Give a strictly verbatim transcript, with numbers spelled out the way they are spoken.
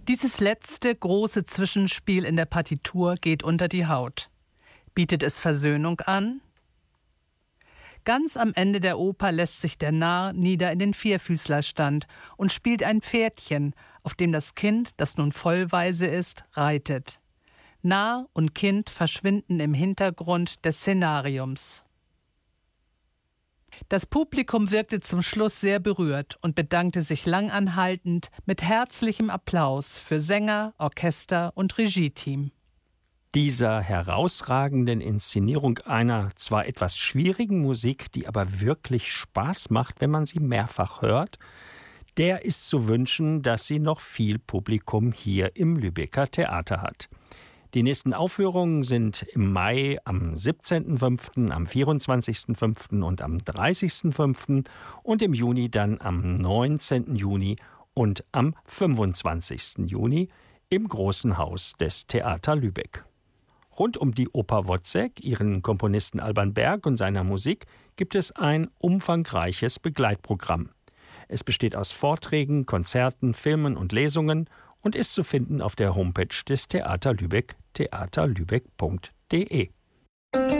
Dieses letzte große Zwischenspiel in der Partitur geht unter die Haut. Bietet es Versöhnung an? Ganz am Ende der Oper lässt sich der Narr nieder in den Vierfüßlerstand und spielt ein Pferdchen, auf dem das Kind, das nun vollweise ist, reitet. Narr und Kind verschwinden im Hintergrund des Szenariums. Das Publikum wirkte zum Schluss sehr berührt und bedankte sich langanhaltend mit herzlichem Applaus für Sänger, Orchester und Regieteam. Dieser herausragenden Inszenierung einer zwar etwas schwierigen Musik, die aber wirklich Spaß macht, wenn man sie mehrfach hört, der ist zu wünschen, dass sie noch viel Publikum hier im Lübecker Theater hat. Die nächsten Aufführungen sind im Mai am siebzehnten fünften, am vierundzwanzigsten fünften und am dreißigsten fünften und im Juni dann am neunzehnten Juni und am fünfundzwanzigsten Juni im Großen Haus des Theater Lübeck. Rund um die Oper Wozzeck, ihren Komponisten Alban Berg und seiner Musik, gibt es ein umfangreiches Begleitprogramm. Es besteht aus Vorträgen, Konzerten, Filmen und Lesungen und ist zu finden auf der Homepage des Theater Lübeck, theaterlübeck punkt de.